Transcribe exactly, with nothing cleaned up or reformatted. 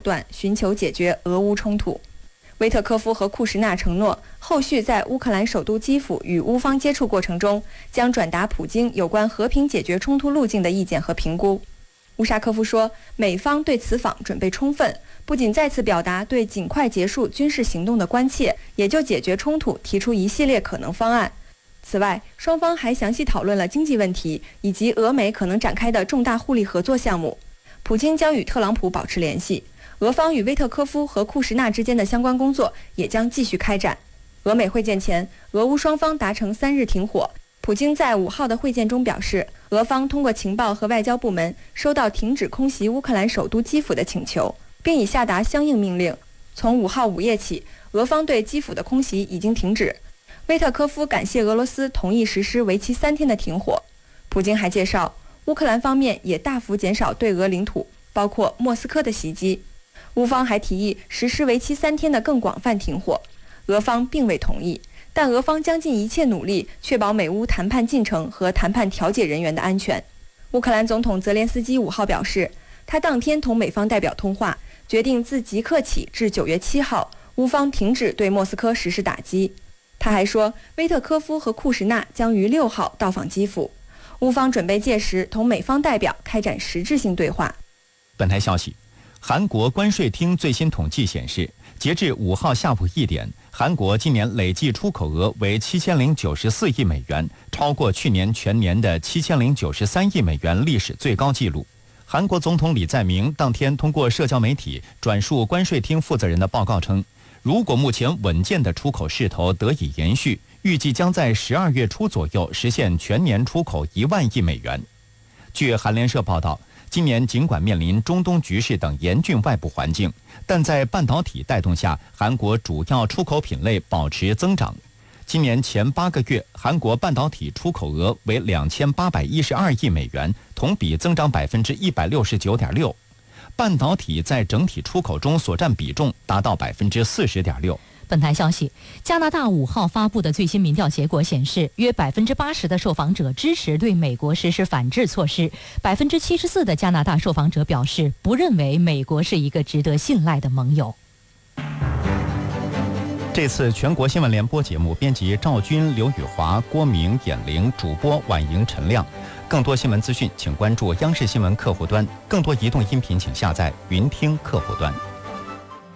段，寻求解决俄乌冲突。维特科夫和库什纳承诺，后续在乌克兰首都基辅与乌方接触过程中，将转达普京有关和平解决冲突路径的意见和评估。乌沙科夫说，美方对此访准备充分，不仅再次表达对尽快结束军事行动的关切，也就解决冲突提出一系列可能方案。此外，双方还详细讨论了经济问题以及俄美可能展开的重大互利合作项目。普京将与特朗普保持联系，俄方与威特科夫和库什纳之间的相关工作也将继续开展。俄美会见前，俄乌双方达成三日停火。普京在五号的会见中表示，俄方通过情报和外交部门收到停止空袭乌克兰首都基辅的请求，并已下达相应命令。从五号午夜起，俄方对基辅的空袭已经停止。威特科夫感谢俄罗斯同意实施为期三天的停火。普京还介绍，乌克兰方面也大幅减少对俄领土，包括莫斯科的袭击。乌方还提议实施为期三天的更广泛停火，俄方并未同意，但俄方将尽一切努力确保美乌谈判进程和谈判调解人员的安全。乌克兰总统泽连斯基五号表示，他当天同美方代表通话，决定自即刻起至九月七号，乌方停止对莫斯科实施打击。他还说，威特科夫和库什纳将于六号到访基辅，乌方准备届时同美方代表开展实质性对话。 本台消息，韩国关税厅最新统计显示，截至五号下午一点，韩国今年累计出口额为七千零九十四亿美元，超过去年全年的七千零九十三亿美元历史最高纪录。韩国总统李在明当天通过社交媒体转述关税厅负责人的报告称，如果目前稳健的出口势头得以延续，预计将在十二月初左右实现全年出口一万亿美元。据韩联社报道，今年尽管面临中东局势等严峻外部环境，但在半导体带动下，韩国主要出口品类保持增长。今年前八个月，韩国半导体出口额为两千八百一十二亿美元，同比增长百分之一百六十九点六。半导体在整体出口中所占比重达到百分之四十点六。 本台消息，加拿大五号发布的最新民调结果显示，约百分之八十的受访者支持对美国实施反制措施，百分之七十四的加拿大受访者表示不认为美国是一个值得信赖的盟友。 这次全国新闻联播节目编辑赵军、刘宇华、郭明、眼玲，主播婉莹、陈亮。更多新闻资讯，请关注央视新闻客户端；更多移动音频，请下载云听客户端。